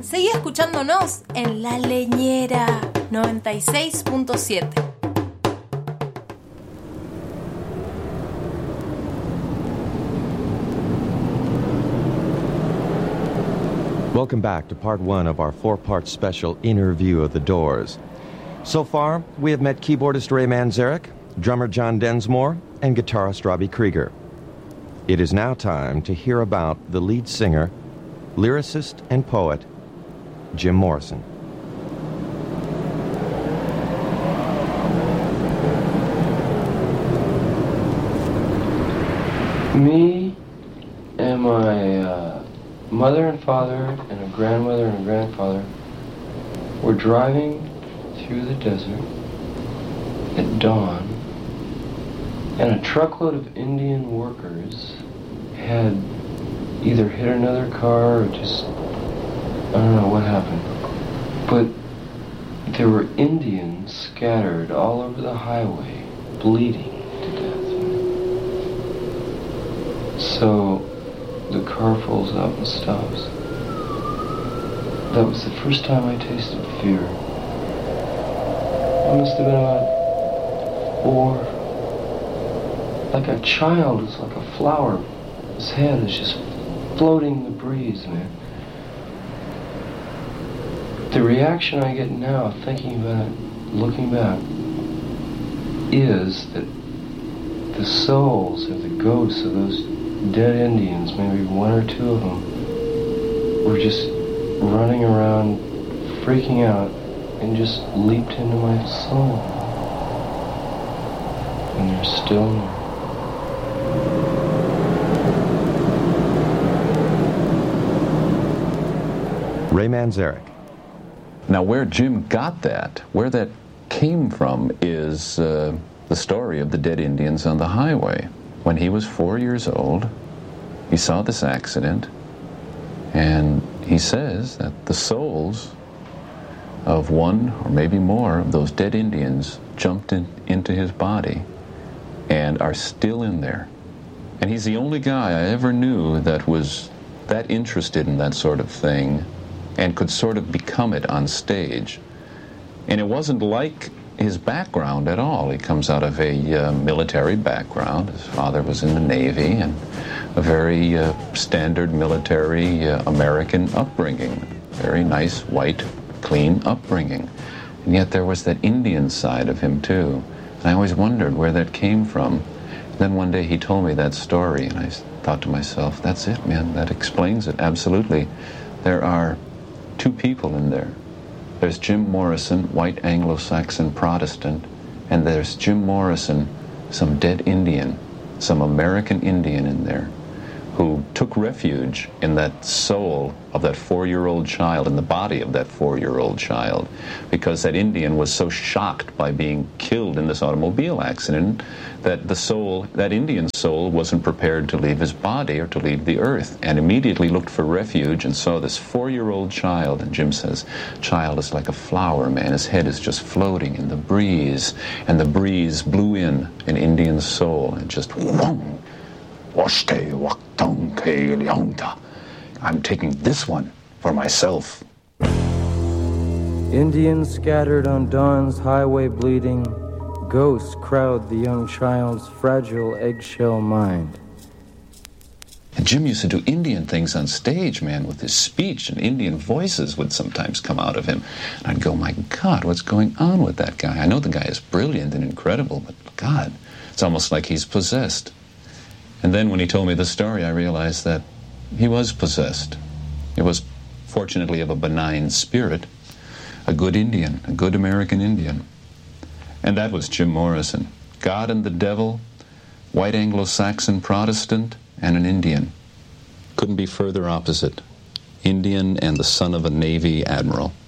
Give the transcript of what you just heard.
Seguí escuchándonos en La Leñera 96.7. Welcome back to part one of our four-part special interview of the Doors. So far, we have met keyboardist Ray Manzarek, drummer John Densmore, and guitarist Robbie Krieger. It is now time to hear about the lead singer, lyricist, and poet, Jim Morrison. Me and my mother and father and a grandmother and a grandfather were driving through the desert at dawn, and a truckload of Indian workers had either hit another car or just, I don't know what happened, but there were Indians scattered all over the highway, bleeding to death. So the car pulls up and stops. That was the first time I tasted fear. I must have been about 4. Like a child, it's like a flower. His head is just floating in the breeze, man. The reaction I get now, thinking about it, looking back, is that the souls of the ghosts of those dead Indians, maybe 1 or 2 of them, were just running around, freaking out, and just leaped into my soul. And they're still there. Ray Manzarek. Now, where Jim got that, where that came from, is the story of the dead Indians on the highway. When he was 4 years old, he saw this accident, and he says that the souls of 1 or maybe more of those dead Indians jumped into his body and are still in there. And he's the only guy I ever knew that was that interested in that sort of thing and could sort of become it on stage. And it wasn't like his background at all. He comes out of a military background. His father was in the Navy, and a very standard military American upbringing. Very nice, white, clean upbringing. And yet there was that Indian side of him too. And I always wondered where that came from. Then one day he told me that story, and I thought to myself, that's it, man, that explains it, absolutely. There are 2 people in there. There's Jim Morrison, white Anglo-Saxon Protestant, and there's Jim Morrison, some dead Indian, some American Indian in there, who took refuge in that soul of that 4-year-old child, in the body of that 4-year-old child, because that Indian was so shocked by being killed in this automobile accident that the soul, that Indian soul, wasn't prepared to leave his body or to leave the earth, and immediately looked for refuge and saw this 4-year-old child. And Jim says, child is like a flower, man. His head is just floating in the breeze, and the breeze blew in an Indian soul, and just whoom, I'm taking this one for myself. Indians scattered on dawn's highway bleeding, ghosts crowd the young child's fragile eggshell mind. And Jim used to do Indian things on stage, man, with his speech, and Indian voices would sometimes come out of him. And I'd go, my God, what's going on with that guy? I know the guy is brilliant and incredible, but God, it's almost like he's possessed. And then when he told me the story, I realized that he was possessed. He was fortunately of a benign spirit, a good Indian, a good American Indian. And that was Jim Morrison. God and the devil, white Anglo-Saxon Protestant, and an Indian. Couldn't be further opposite. Indian and the son of a Navy admiral.